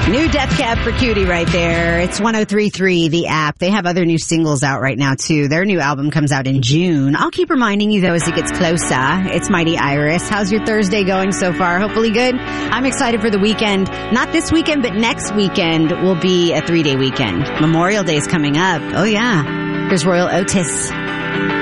New Death Cab for Cutie right there. It's 103.3, the app. They have other new singles out right now, too. Their new album comes out in June. I'll keep reminding you, though, as it gets closer. It's Mighty Iris. How's your Thursday going so far? Hopefully good. I'm excited for the weekend. Not this weekend, but next weekend will be a 3-day weekend. Memorial Day is coming up. Oh, yeah. Here's Royal Otis.